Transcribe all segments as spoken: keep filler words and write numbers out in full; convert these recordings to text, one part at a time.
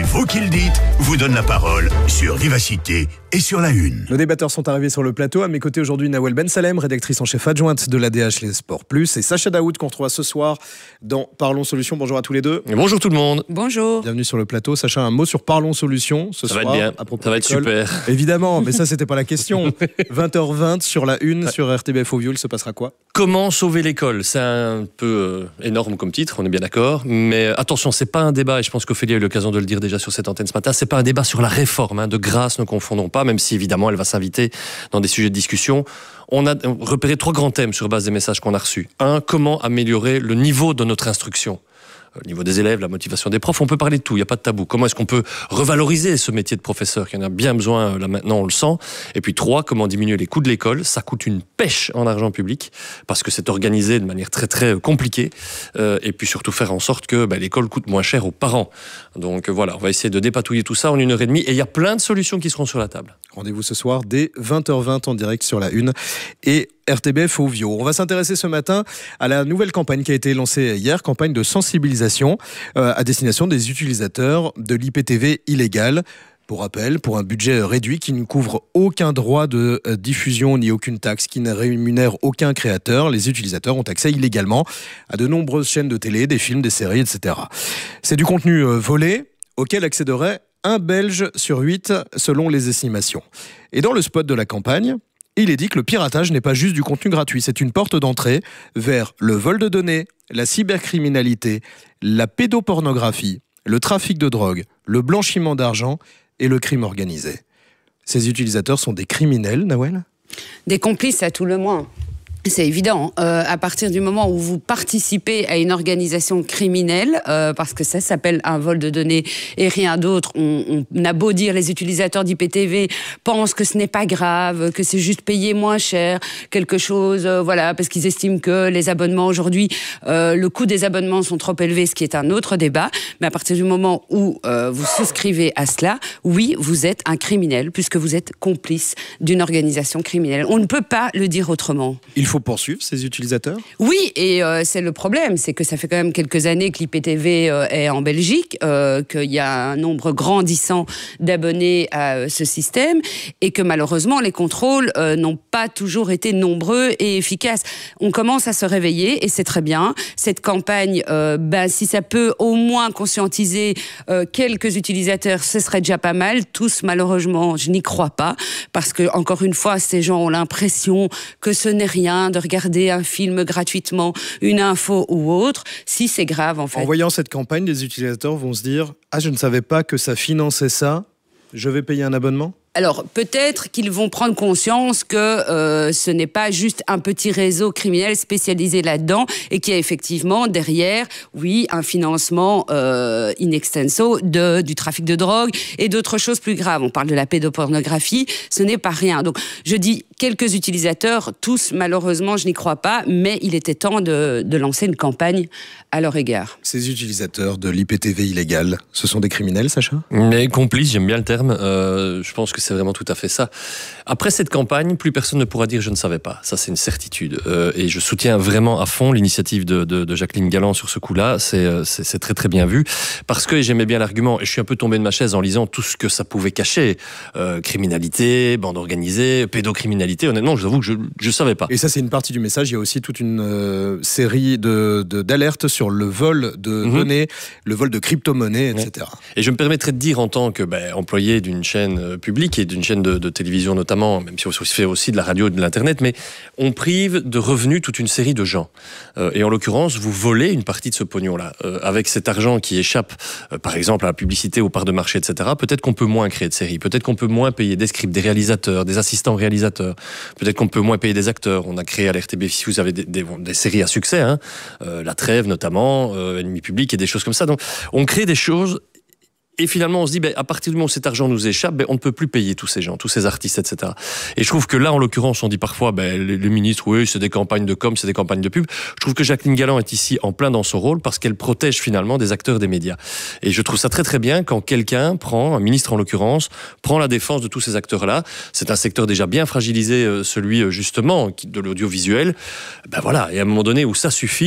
vous qui le dites vous donne la parole sur Vivacité et sur La Une. Nos débatteurs sont arrivés sur le plateau. À mes côtés aujourd'hui, Nawel Ben Salem, rédactrice en chef adjointe de l'A D H Les Sports Plus, et Sacha Daoud qu'on retrouve ce soir dans Parlons Solutions. Bonjour à tous les deux. Et bonjour tout le monde. Bonjour. Bienvenue sur le plateau. Sacha, un mot sur Parlons Solutions ce ça soir. Ça va être bien, à propos ça va être super. Évidemment, mais ça c'était pas la question. vingt heures vingt sur La Une, sur R T B F Audio, il se passera quoi ? Comment sauver l'école ? C'est un peu euh, énorme comme titre, on est bien d'accord. Mais attention, c'est pas un débat, et je pense qu'Ophélie a eu l'occasion de le dire déjà sur cette antenne ce matin, c'est pas un débat sur la réforme, hein, de grâce, ne confondons pas, même si évidemment elle va s'inviter dans des sujets de discussion. On a repéré trois grands thèmes sur base des messages qu'on a reçus. Un, comment améliorer le niveau de notre instruction ? Le niveau des élèves, la motivation des profs, on peut parler de tout, il n'y a pas de tabou. Comment est-ce qu'on peut revaloriser ce métier de professeur, qui en a bien besoin, là maintenant on le sent. Et puis trois, comment diminuer les coûts de l'école. Ça coûte une pêche en argent public, parce que c'est organisé de manière très très compliquée. Euh, et puis surtout faire en sorte que bah, l'école coûte moins cher aux parents. Donc voilà, on va essayer de dépatouiller tout ça en une heure et demie. Et il y a plein de solutions qui seront sur la table. Rendez-vous ce soir dès vingt heures vingt en direct sur La Une et R T B F Audio. On va s'intéresser ce matin à la nouvelle campagne qui a été lancée hier, campagne de sensibilisation euh, à destination des utilisateurs de l'I P T V illégal. Pour rappel, pour un budget réduit qui ne couvre aucun droit de euh, diffusion ni aucune taxe, qui ne rémunère aucun créateur, les utilisateurs ont accès illégalement à de nombreuses chaînes de télé, des films, des séries, et cetera. C'est du contenu euh, volé auquel accéderait un Belge sur huit selon les estimations. Et dans le spot de la campagne, il est dit que le piratage n'est pas juste du contenu gratuit, c'est une porte d'entrée vers le vol de données, la cybercriminalité, la pédopornographie, le trafic de drogue, le blanchiment d'argent et le crime organisé. Ces utilisateurs sont des criminels, Nawel ? Des complices à tout le moins. C'est évident. Euh, à partir du moment où vous participez à une organisation criminelle, euh, parce que ça s'appelle un vol de données et rien d'autre, on, on a beau dire les utilisateurs d'I P T V pensent que ce n'est pas grave, que c'est juste payer moins cher, quelque chose, euh, voilà, parce qu'ils estiment que les abonnements aujourd'hui, euh, le coût des abonnements sont trop élevés, ce qui est un autre débat. Mais à partir du moment où euh, vous souscrivez à cela, oui, vous êtes un criminel, puisque vous êtes complice d'une organisation criminelle. On ne peut pas le dire autrement. Il faut poursuivre ces utilisateurs ? Oui, et euh, c'est le problème, c'est que ça fait quand même quelques années que l'I P T V euh, est en Belgique, euh, qu'il y a un nombre grandissant d'abonnés à euh, ce système, et que malheureusement les contrôles euh, n'ont pas toujours été nombreux et efficaces. On commence à se réveiller, et c'est très bien. Cette campagne, euh, ben, si ça peut au moins conscientiser euh, quelques utilisateurs, ce serait déjà pas mal. Tous, malheureusement, je n'y crois pas, parce que, encore une fois, ces gens ont l'impression que ce n'est rien de regarder un film gratuitement, une info ou autre, si c'est grave en fait. En voyant cette campagne, les utilisateurs vont se dire « Ah, je ne savais pas que ça finançait ça, je vais payer un abonnement ?» Alors, peut-être qu'ils vont prendre conscience que euh, ce n'est pas juste un petit réseau criminel spécialisé là-dedans et qu'il y a effectivement derrière, oui, un financement euh, in extenso de, du trafic de drogue et d'autres choses plus graves. On parle de la pédopornographie, ce n'est pas rien. Donc, je dis quelques utilisateurs, tous, malheureusement, je n'y crois pas, mais il était temps de, de lancer une campagne à leur égard. Ces utilisateurs de l'I P T V illégal, ce sont des criminels, Sacha ? Mais complices, j'aime bien le terme. Euh, je pense que c'est vraiment tout à fait ça. Après cette campagne, plus personne ne pourra dire « je ne savais pas ». Ça, c'est une certitude. Euh, et je soutiens vraiment à fond l'initiative de, de, de Jacqueline Galland sur ce coup-là. C'est, c'est, c'est très très bien vu. Parce que j'aimais bien l'argument, et je suis un peu tombé de ma chaise en lisant tout ce que ça pouvait cacher. Euh, criminalité, bande organisée, pédocriminalité. Honnêtement, je vous avoue que je ne savais pas. Et ça, c'est une partie du message. Il y a aussi toute une euh, série de, de, d'alertes sur le vol de mmh. données, le vol de crypto-monnaies, et cetera. Ouais. Et je me permettrais de dire en tant que ben, employé d'une chaîne publique et d'une chaîne de, de télévision notamment, même si on se fait aussi de la radio et de l'internet, mais on prive de revenus toute une série de gens. Euh, et en l'occurrence, vous volez une partie de ce pognon-là. Euh, avec cet argent qui échappe, euh, par exemple, à la publicité, aux parts de marché, et cetera, peut-être qu'on peut moins créer de séries, peut-être qu'on peut moins payer des scripts, des réalisateurs, des assistants réalisateurs, peut-être qu'on peut moins payer des acteurs. On a créé à l'R T B, si vous avez des, des, des séries à succès, hein, euh, La Trêve notamment, euh, Ennemi public et des choses comme ça. Donc, on crée des choses. Et finalement, on se dit, ben, à partir du moment où cet argent nous échappe, ben, on ne peut plus payer tous ces gens, tous ces artistes, et cetera. Et je trouve que là, en l'occurrence, on dit parfois, ben, les, les ministres, oui, c'est des campagnes de com, c'est des campagnes de pub. Je trouve que Jacqueline Galland est ici en plein dans son rôle parce qu'elle protège finalement des acteurs des médias. Et je trouve ça très très bien quand quelqu'un prend, un ministre en l'occurrence, prend la défense de tous ces acteurs-là. C'est un secteur déjà bien fragilisé, celui justement de l'audiovisuel. Ben voilà. Et à un moment donné où ça suffit,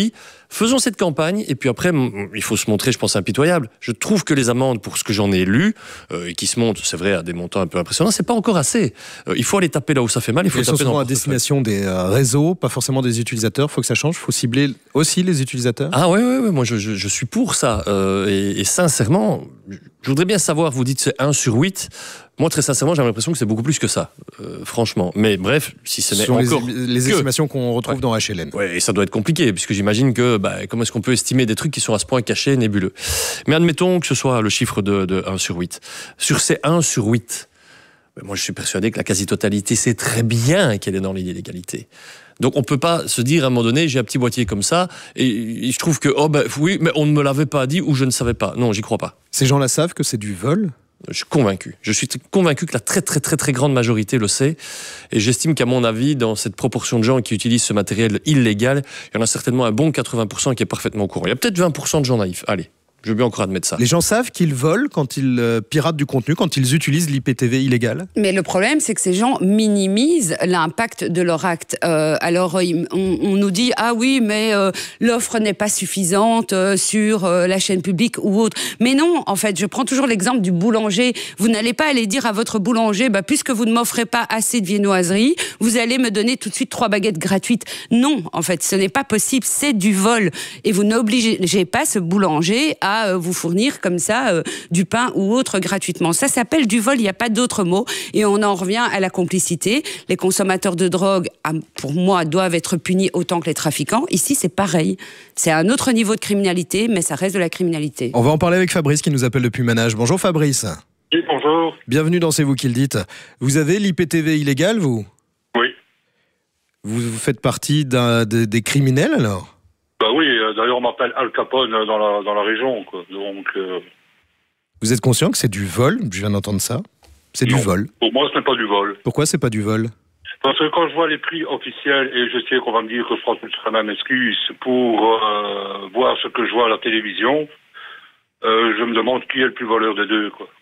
Faisons cette campagne, et puis après, il faut se montrer, je pense, impitoyable. Je trouve que les amendes, pour ce que j'en ai lu, euh, et qui se montent, c'est vrai, à des montants un peu impressionnants, c'est pas encore assez. Euh, il faut aller taper là où ça fait mal, il faut Ils sont taper dans souvent le à destination des euh, réseaux, pas forcément des utilisateurs. Il faut que ça change, il faut cibler aussi les utilisateurs. Ah ouais, ouais, ouais, moi je, je, je suis pour ça. Euh, et, et sincèrement, je voudrais bien savoir, vous dites c'est un sur huit. Moi, très sincèrement, j'ai l'impression que c'est beaucoup plus que ça, euh, franchement. Mais bref, si ce n'est Ce sont encore les, les que... estimations qu'on retrouve ouais. dans H L N. Ouais, et ça doit être compliqué, puisque j'imagine que bah, comment est-ce qu'on peut estimer des trucs qui sont à ce point cachés, nébuleux. Mais admettons que ce soit le chiffre de, de un sur huit. Sur ces un sur huit, bah, moi je suis persuadé que la quasi-totalité sait très bien qu'elle est dans l'illégalité. Donc on peut pas se dire à un moment donné, j'ai un petit boîtier comme ça, et je trouve que, oh ben oui, mais on ne me l'avait pas dit ou je ne savais pas. Non, j'y crois pas. Ces gens-là savent que c'est du vol ? Je suis convaincu. Je suis convaincu que la très très très très grande majorité le sait. Et j'estime qu'à mon avis, dans cette proportion de gens qui utilisent ce matériel illégal, il y en a certainement un bon quatre-vingts pour cent qui est parfaitement au courant. Il y a peut-être vingt pour cent de gens naïfs. Allez. Je veux bien encore admettre ça. Les gens savent qu'ils volent quand ils euh, piratent du contenu, quand ils utilisent l'I P T V illégal. Mais le problème, c'est que ces gens minimisent l'impact de leur acte. Euh, alors, on, on nous dit, ah oui, mais euh, l'offre n'est pas suffisante euh, sur euh, la chaîne publique ou autre. Mais non, en fait, je prends toujours l'exemple du boulanger. Vous n'allez pas aller dire à votre boulanger, bah, puisque vous ne m'offrez pas assez de viennoiserie, vous allez me donner tout de suite trois baguettes gratuites. Non, en fait, ce n'est pas possible, c'est du vol. Et vous n'obligez pas ce boulanger à à vous fournir comme ça euh, du pain ou autre gratuitement. Ça s'appelle du vol, il n'y a pas d'autre mot. Et on en revient à la complicité. Les consommateurs de drogue, pour moi, doivent être punis autant que les trafiquants. Ici, c'est pareil. C'est un autre niveau de criminalité, mais ça reste de la criminalité. On va en parler avec Fabrice qui nous appelle depuis Manage. Bonjour Fabrice. Oui, bonjour. Bienvenue dans C'est vous qui le dites. Vous avez l'I P T V illégal, vous ? Oui. Vous, vous faites partie d'un, de, des criminels, alors ? Bah oui, euh, d'ailleurs on m'appelle Al Capone dans la, dans la région, quoi. Donc, euh... Vous êtes conscient que c'est du vol ? Je viens d'entendre ça. C'est non. du vol. Pour moi, ce n'est pas du vol. Pourquoi c'est pas du vol ? Parce que quand je vois les prix officiels, et je sais qu'on va me dire que je prends toute la même excuse pour euh, voir ce que je vois à la télévision, euh, je me demande qui est le plus voleur des deux, quoi.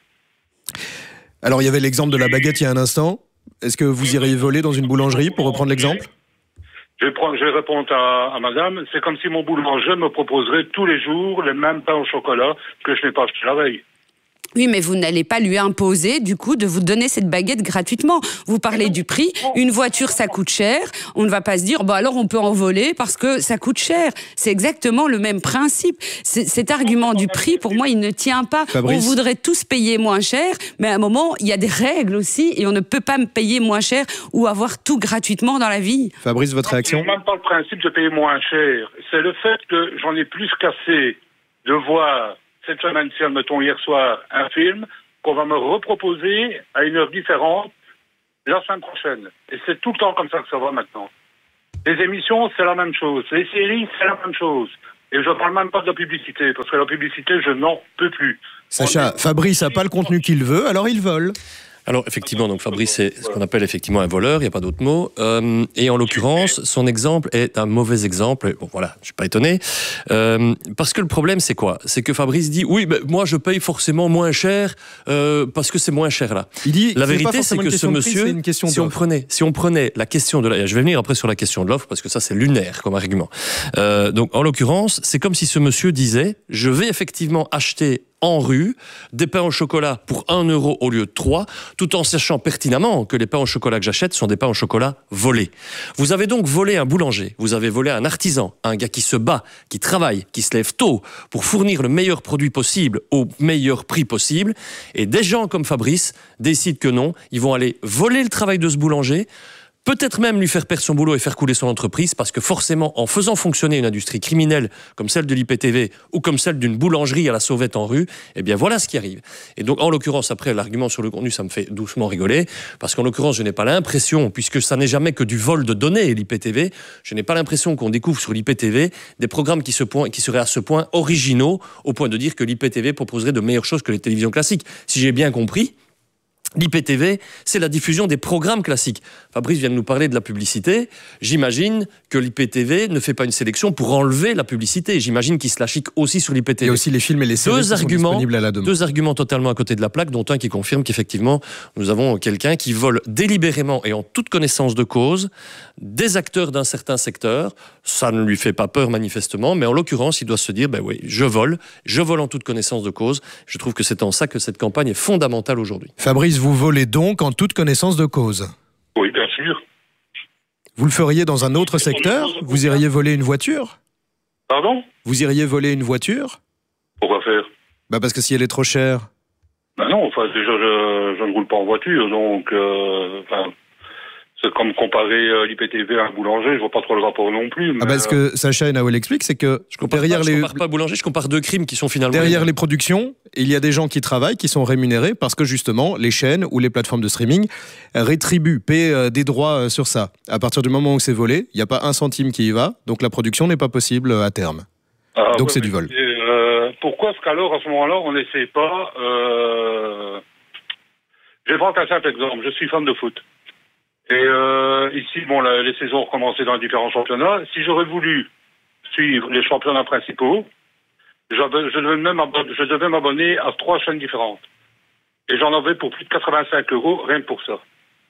Alors il y avait l'exemple de la baguette il y a un instant. Est-ce que vous iriez voler dans une boulangerie, pour reprendre l'exemple ? Je vais, prendre, je vais répondre à, à madame, c'est comme si mon boulanger me proposerait tous les jours les mêmes pains au chocolat que je n'ai pas acheté la veille. Oui, mais vous n'allez pas lui imposer, du coup, de vous donner cette baguette gratuitement. Vous parlez du prix. Une voiture, ça coûte cher. On ne va pas se dire, bah alors on peut en voler parce que ça coûte cher. C'est exactement le même principe. C'est, cet argument du prix, pour moi, il ne tient pas. Fabrice. On voudrait tous payer moins cher, mais à un moment, il y a des règles aussi et on ne peut pas payer moins cher ou avoir tout gratuitement dans la vie. Fabrice, votre réaction ? C'est même pas le principe de payer moins cher. C'est le fait que j'en ai plus qu'assez de voir cette semaine-ci, admettons hier soir, un film qu'on va me reproposer à une heure différente la semaine prochaine. Et c'est tout le temps comme ça que ça va maintenant. Les émissions, c'est la même chose. Les séries, c'est la même chose. Et je ne parle même pas de la publicité, parce que la publicité, je n'en peux plus. Sacha, est... Fabrice n'a pas le contenu qu'il veut, alors il vole. Alors effectivement, donc Fabrice c'est ce qu'on appelle effectivement un voleur, il n'y a pas d'autre mot. Euh, et en l'occurrence, son exemple est un mauvais exemple. Bon voilà, je suis pas étonné. Euh, parce que le problème c'est quoi ? C'est que Fabrice dit oui, ben, moi je paye forcément moins cher euh, parce que c'est moins cher là. Il dit la c'est vérité c'est que ce monsieur, prix, une question si on prenait, si on prenait la question de la, je vais venir après sur la question de l'offre parce que ça c'est lunaire comme argument. Euh, donc en l'occurrence, c'est comme si ce monsieur disait, je vais effectivement acheter en rue, des pains au chocolat pour un euro au lieu de trois, tout en sachant pertinemment que les pains au chocolat que j'achète sont des pains au chocolat volés. Vous avez donc volé un boulanger, vous avez volé un artisan, un gars qui se bat, qui travaille, qui se lève tôt pour fournir le meilleur produit possible au meilleur prix possible, et des gens comme Fabrice décident que non, ils vont aller voler le travail de ce boulanger, peut-être même lui faire perdre son boulot et faire couler son entreprise, parce que forcément, en faisant fonctionner une industrie criminelle comme celle de l'I P T V ou comme celle d'une boulangerie à la sauvette en rue, eh bien voilà ce qui arrive. Et donc, en l'occurrence, après, l'argument sur le contenu, ça me fait doucement rigoler, parce qu'en l'occurrence, je n'ai pas l'impression, puisque ça n'est jamais que du vol de données, l'I P T V, je n'ai pas l'impression qu'on découvre sur l'I P T V des programmes qui, se point, qui seraient à ce point originaux, au point de dire que l'I P T V proposerait de meilleures choses que les télévisions classiques. Si j'ai bien compris, L'I P T V, c'est la diffusion des programmes classiques. Fabrice vient de nous parler de la publicité. J'imagine que l'I P T V ne fait pas une sélection pour enlever la publicité. J'imagine qu'il se la chic aussi sur l'I P T V. Il y a aussi les films et les séries deux qui arguments, sont disponibles à la demande. Deux arguments totalement à côté de la plaque, dont un qui confirme qu'effectivement, nous avons quelqu'un qui vole délibérément et en toute connaissance de cause des acteurs d'un certain secteur. Ça ne lui fait pas peur manifestement, mais en l'occurrence, il doit se dire, ben oui, je vole, je vole en toute connaissance de cause. Je trouve que c'est en ça que cette campagne est fondamentale aujourd'hui. Fabrice, vous volez donc en toute connaissance de cause? Oui, bien sûr. Vous le feriez dans un autre secteur? Vous iriez voler une voiture? Pardon? Vous iriez voler une voiture? Pourquoi faire? Bah parce que si elle est trop chère. Ben non, enfin, déjà, je, je ne roule pas en voiture, donc, euh, enfin, c'est comme comparer euh, l'I P T V à un boulanger, je vois pas trop le rapport non plus. Mais, Ah bah ce que Sacha et Nawel expliquent, c'est que Je compare derrière pas, je les compare pas boulanger, je compare deux crimes qui sont finalement... derrière les productions, il y a des gens qui travaillent, qui sont rémunérés parce que justement les chaînes ou les plateformes de streaming rétribuent, paient euh, des droits euh, sur ça. À partir du moment où c'est volé, il n'y a pas un centime qui y va, donc la production n'est pas possible euh, à terme. Ah, donc ouais, c'est du vol. Et, euh, pourquoi est-ce qu'alors, à ce moment-là, on n'essaie pas... Euh... Je vais prendre un simple exemple. Je suis fan de foot. Et euh, ici, bon, la, les saisons ont recommencé dans différents championnats. Si j'aurais voulu suivre les championnats principaux, je devais, même abonner, je devais m'abonner à trois chaînes différentes. Et j'en avais pour plus de quatre-vingt-cinq euros, rien que pour ça.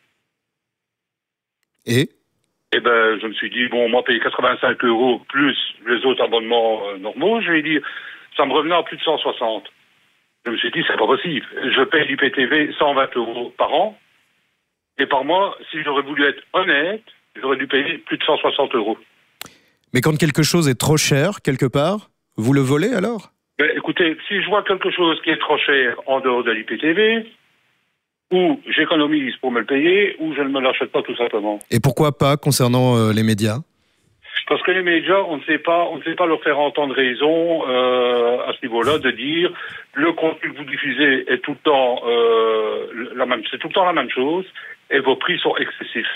Et Eh ben, je me suis dit, bon, moi, payer quatre-vingt-cinq euros plus les autres abonnements euh, normaux, je vais dire, ça me revenait à plus de cent soixante. Je me suis dit, c'est pas possible. Je paye l'I P T V cent vingt euros par an. Et par mois, si j'aurais voulu être honnête, j'aurais dû payer plus de cent soixante euros. mais quand quelque chose est trop cher quelque part, vous le volez alors? Ben, écoutez, si je vois quelque chose qui est trop cher en dehors de l'I P T V, ou j'économise pour me le payer, ou je ne me l'achète pas tout simplement. Et pourquoi pas concernant euh, les médias? Parce que les médias, on ne sait pas, on ne sait pas leur faire entendre raison euh, à ce niveau-là, de dire le contenu que vous diffusez est tout le temps euh, la même, c'est tout le temps la même chose, et vos prix sont excessifs.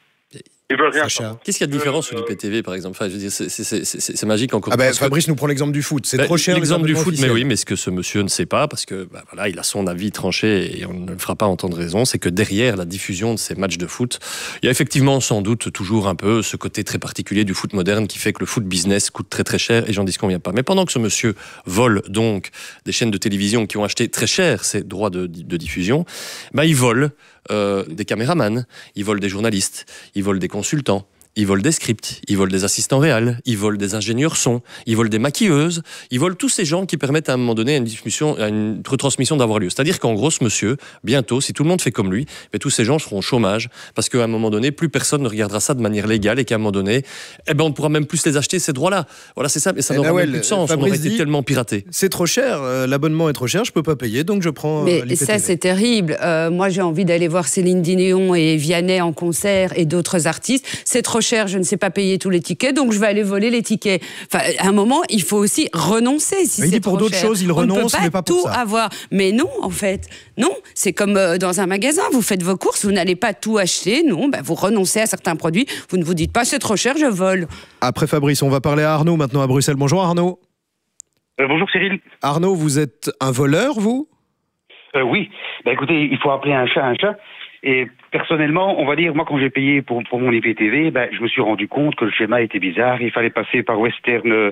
Ils veulent rien Sacha. savoir. Qu'est-ce qu'il y a de différent Euh, sur l'I P T V, par exemple? Enfin, je veux dire, c'est, c'est, c'est, c'est, c'est magique encore. Ah bah, parce que- Fabrice nous prend l'exemple du foot, c'est Bah, trop cher. les L'exemple du abonnements foot, mais officiels. oui, mais ce que ce monsieur ne sait pas, parce que bah, voilà, il a son avis tranché et on ne le fera pas entendre raison, c'est que derrière la diffusion de ces matchs de foot, il y a effectivement sans doute toujours un peu ce côté très particulier du foot moderne qui fait que le foot business coûte très très cher et j'en dis qu'on vient pas. Mais pendant que ce monsieur vole donc des chaînes de télévision qui ont acheté très cher ces droits de, de diffusion, bah, il vole euh, des caméramans, il vole des journalistes, il vole des consultants. Ils volent des scripts, ils volent des assistants réels, ils volent des ingénieurs son, ils volent des maquilleuses, ils volent tous ces gens qui permettent à un moment donné à une discussion, à une retransmission d'avoir lieu. C'est-à-dire qu'en gros, ce monsieur, bientôt, si tout le monde fait comme lui, ben, tous ces gens seront au chômage parce qu'à un moment donné, plus personne ne regardera ça de manière légale et qu'à un moment donné, eh ben, on ne pourra même plus les acheter, ces droits-là. Voilà, c'est ça, mais ça Eh n'aura Nawel, même plus de sens. Fabrice On aurait été dit- tellement piraté. C'est trop cher, euh, l'abonnement est trop cher, je peux pas payer, donc je prends euh, Mais l'I P T V. ça, c'est terrible. Euh, moi, j'ai envie d'aller voir Céline Dion et Vianney en concert et d'autres artistes. C'est trop cher, je ne sais pas payer tous les tickets, donc je vais aller voler les tickets. Enfin, à un moment, il faut aussi renoncer si Mais il c'est dit pour trop d'autres cher. choses, il On ne peut renonce, pas mais pas pour tout ça. avoir. Mais non, en fait. Non, c'est comme euh, dans un magasin. Vous faites vos courses, vous n'allez pas tout acheter. Non, ben, vous renoncez à certains produits. Vous ne vous dites pas, c'est trop cher, je vole. Après Fabrice, on va parler à Arnaud maintenant à Bruxelles. Bonjour Arnaud. Euh, bonjour Cyril. Arnaud, vous êtes un voleur, vous? Euh, oui, bah, écoutez, il faut appeler un chat un chat. Et personnellement, on va dire, moi quand j'ai payé pour, pour mon I P T V, bah, je me suis rendu compte que le schéma était bizarre. Il fallait passer par Western euh,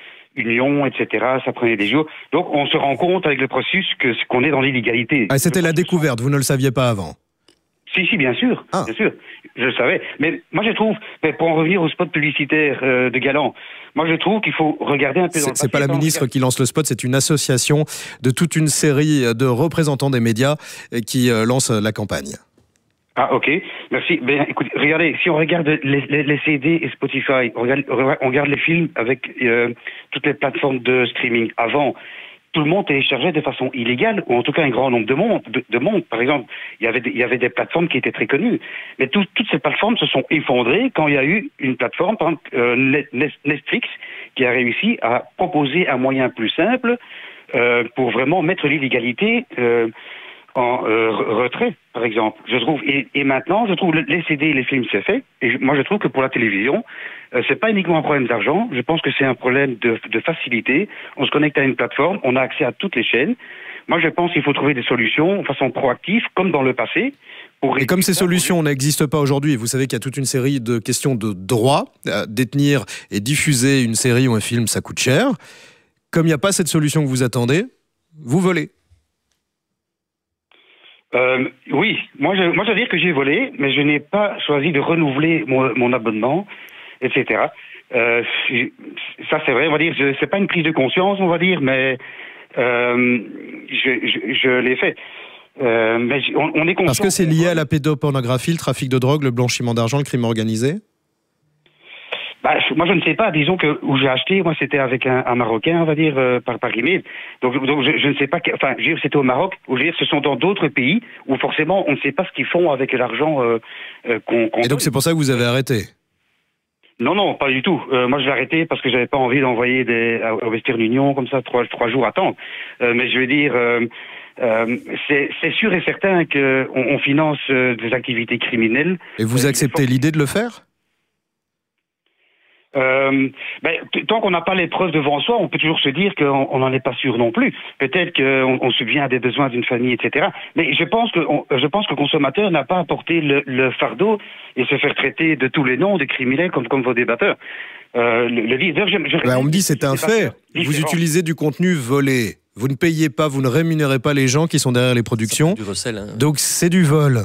Union, et cetera. Ça prenait des jours. Donc on se rend compte avec le processus que qu'on est dans l'illégalité. Ah, c'était la découverte, vous ne le saviez pas avant. Si, si, bien sûr, Ah. bien sûr, je le savais. Mais moi, je trouve, mais pour en revenir au spot publicitaire euh, de Galant, moi, je trouve qu'il faut regarder un peu dans C'est le c'est pas la passé, ministre regarder- qui lance le spot, c'est une association de toute une série de représentants des médias euh, qui euh, lance la campagne. Ah, ok, merci. Ben, écoute, regardez, si on regarde les, les, les C D et Spotify, on regarde, on regarde les films avec euh, toutes les plateformes de streaming. Avant, tout le monde téléchargeait de façon illégale, ou en tout cas un grand nombre de monde. De, de monde. Par exemple, il y avait des, il y avait des plateformes qui étaient très connues. Mais tout, toutes ces plateformes se sont effondrées quand il y a eu une plateforme, par exemple euh, Netflix, qui a réussi à proposer un moyen plus simple euh, pour vraiment mettre l'illégalité euh, en euh, retrait, par exemple, je trouve. Et, et maintenant, je trouve les C D et les films, c'est fait. Et je, moi, je trouve que pour la télévision, euh, c'est pas uniquement un problème d'argent. Je pense que c'est un problème de, de facilité. On se connecte à une plateforme, on a accès à toutes les chaînes. Moi, je pense qu'il faut trouver des solutions de façon proactive, comme dans le passé. Et comme ces solutions n'existent pas aujourd'hui, vous savez qu'il y a toute une série de questions de droit. Euh, détenir et diffuser une série ou un film, ça coûte cher. Comme il n'y a pas cette solution que vous attendez, vous volez. Euh, oui, moi je, moi je veux dire que j'ai volé, mais je n'ai pas choisi de renouveler mon, mon abonnement, et cetera. Euh, ça c'est vrai, on va dire, je, c'est pas une prise de conscience, on va dire, mais euh, je, je, je l'ai fait. Euh, mais on, on est conscient. Parce que c'est lié à la pédopornographie, le trafic de drogue, le blanchiment d'argent, le crime organisé. Bah, moi, je ne sais pas. Disons que où j'ai acheté, moi, c'était avec un, un Marocain, on va dire, euh, par, par email. Donc, donc je, je ne sais pas. Que, enfin, je veux dire, c'était au Maroc. Ou je veux dire, ce sont dans d'autres pays où forcément, on ne sait pas ce qu'ils font avec l'argent euh, euh, qu'on, qu'on. Et donc, c'est pour ça que vous avez arrêté. Non, non, pas du tout. Euh, moi, je l'ai arrêté parce que j'avais pas envie d'envoyer des à, à Western Union comme ça trois trois jours à attendre. Euh, mais je veux dire. Euh, Euh, c'est, c'est sûr et certain qu'on on finance euh, des activités criminelles. Et vous euh, acceptez faut... l'idée de le faire ? Euh, ben, t- tant qu'on n'a pas les preuves devant soi, on peut toujours se dire qu'on n'en est pas sûr non plus. Peut-être qu'on on subvient à des besoins d'une famille, et cetera. Mais je pense que on, je pense que le consommateur n'a pas à porter le, le fardeau et se faire traiter de tous les noms de criminels comme, comme vos débatteurs. Euh, le, le leader, je, je ben, on me dit c'est un fait. Vous utilisez du contenu volé. Vous ne payez pas, vous ne rémunérez pas les gens qui sont derrière les productions. Du recel, hein. Donc c'est du vol.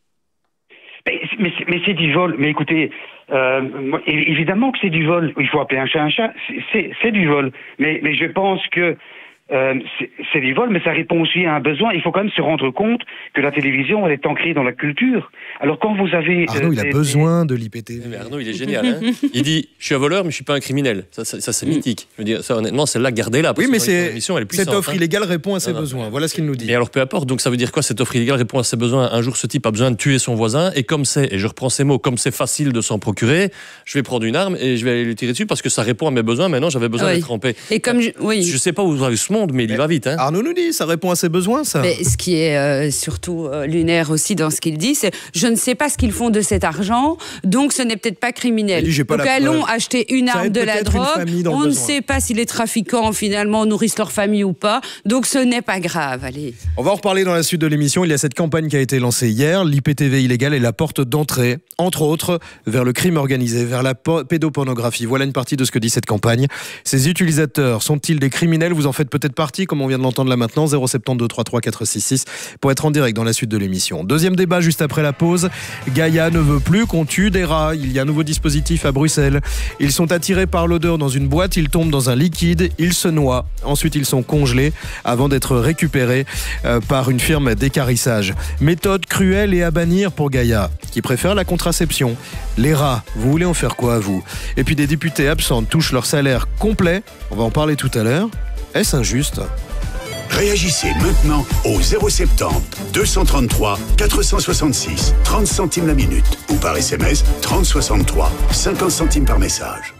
Mais, mais, c'est, mais c'est du vol. Mais écoutez, euh, évidemment que c'est du vol. Il faut appeler un chat un chat. C'est, c'est, c'est du vol. Mais, mais je pense que euh, c'est, c'est du vol, mais ça répond aussi à un besoin. Il faut quand même se rendre compte que la télévision, elle est ancrée dans la culture. Alors quand vous avez... Arnaud, euh, il a des, besoin de l'I P T V. Mais Arnaud, il est génial. Hein. Il dit, je suis un voleur, mais je suis pas un criminel. Ça, ça, ça c'est mythique. Je veux dire, ça, honnêtement, celle-là, gardez-la. Oui, mais c'est, elle est cette offre hein. illégale répond à ses non, besoins. Non. Voilà ce qu'il nous dit. Et alors, peu importe. Donc, ça veut dire quoi, cette offre illégale répond à ses besoins. Un jour, ce type a besoin de tuer son voisin. Et comme c'est, et je reprends ces mots, comme c'est facile de s'en procurer, je vais prendre une arme et je vais aller lui tirer dessus parce que ça répond à mes besoins. Maintenant, j'avais besoin oui. d'être en paix. Et comme je, oui. je sais pas où va ce monde, mais il y va vite. Hein. Arnaud nous dit, ça répond à ses besoins, ça. Mais ce qui est euh, surtout euh, lunaire aussi dans ce qu'il dit, c'est je ne sais pas ce qu'ils font de cet argent, donc ce n'est peut-être pas criminel. Dit, donc allons acheter une arme de la drogue, on ne sait pas si les trafiquants finalement nourrissent leur famille ou pas, donc ce n'est pas grave. Allez. On va en reparler dans la suite de l'émission. Il y a cette campagne qui a été lancée hier, l'I P T V illégale est la porte d'entrée, entre autres, vers le crime organisé, vers la po- pédopornographie. Voilà une partie de ce que dit cette campagne. Ces utilisateurs sont-ils des criminels ? Vous en faites peut-être partie, comme on vient de l'entendre là maintenant. zéro sept deux trois trois quatre six six pour être en direct dans la suite de l'émission. Deuxième débat juste après la pause. Gaïa ne veut plus qu'on tue des rats. Il y a un nouveau dispositif à Bruxelles. Ils sont attirés par l'odeur dans une boîte, ils tombent dans un liquide, ils se noient. Ensuite, ils sont congelés avant d'être récupérés euh, par une firme d'équarrissage. Méthode cruelle et à bannir pour Gaïa, qui préfère la contraception. Les rats, vous voulez en faire quoi, vous ? Et puis des députés absents touchent leur salaire complet. On va en parler tout à l'heure. Est-ce injuste ? Réagissez maintenant au zéro sept zéro deux cent trente-trois quatre cent soixante-six trente centimes la minute ou par S M S trente soixante-trois cinquante centimes par message.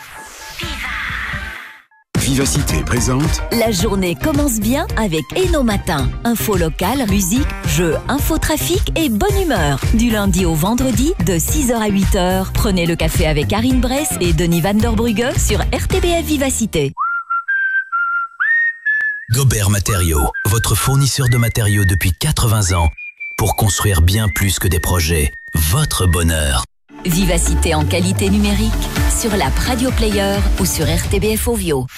Vivacité présente. La journée commence bien avec Eno Matin. Info locale, musique, jeux, infotrafic et bonne humeur. Du lundi au vendredi, de six heures à huit heures. Prenez le café avec Karine Bress et Denis Van der Brugge sur R T B F Vivacité. Gobert Matériaux, votre fournisseur de matériaux depuis quatre-vingts ans pour construire bien plus que des projets. Votre bonheur. Vivacité en qualité numérique sur l'app Radio Player ou sur R T B F Ovio.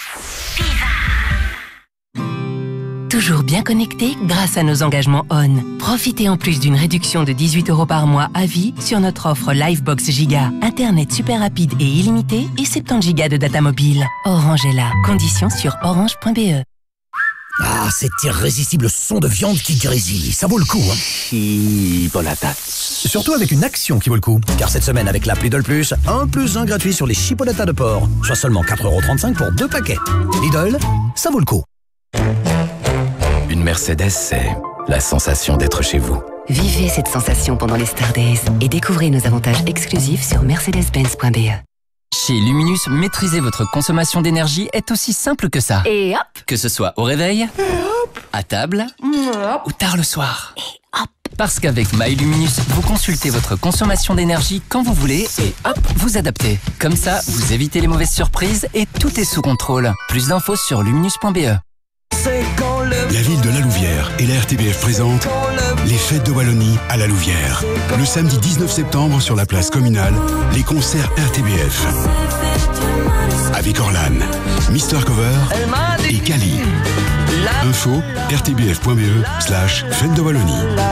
Toujours bien connecté grâce à nos engagements O N. Profitez en plus d'une réduction de dix-huit euros par mois à vie sur notre offre Livebox Giga. Internet super rapide et illimité et soixante-dix gigas de data mobile. Orange est là. Conditions sur orange point b e. Ah, cet irrésistible son de viande qui grésille, ça vaut le coup, hein. Chipolata. Surtout avec une action qui vaut le coup. Car cette semaine, avec l'app Lidl Plus, un plus un gratuit sur les chipolatas de porc. Soit seulement quatre euros trente-cinq pour deux paquets. Lidl, ça vaut le coup. Une Mercedes, c'est la sensation d'être chez vous. Vivez cette sensation pendant les Star Days et découvrez nos avantages exclusifs sur mercedes benz point b e. Chez Luminus, maîtriser votre consommation d'énergie est aussi simple que ça. Et hop! Que ce soit au réveil, à table hop. ou tard le soir. Et hop! Parce qu'avec MyLuminus, vous consultez votre consommation d'énergie quand vous voulez et hop, vous adaptez. Comme ça, vous évitez les mauvaises surprises et tout est sous contrôle. Plus d'infos sur luminus point b e. C'est quand La ville de La Louvière et la R T B F présentent les Fêtes de Wallonie à La Louvière. Le samedi dix-neuf septembre sur la place communale, les concerts R T B F. Avec Orlan, Mister Cover et Kali. Info rtbf.be slash Fêtes de Wallonie.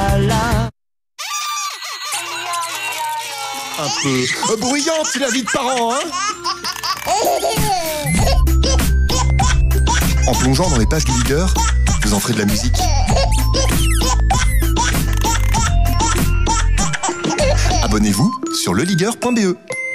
Un peu bruyante, c'est la vie de parents, hein. En plongeant dans les pages du leader, vous en ferez de la musique. Abonnez-vous sur le leader point b e.